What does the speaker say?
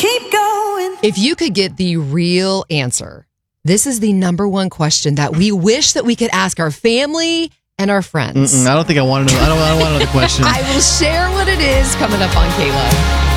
keep going. If you could get the real answer, this is the number one question that we wish that we could ask our family and our friends. I don't think I want to know. I don't want to know the question. I will share what it is coming up on Kayla.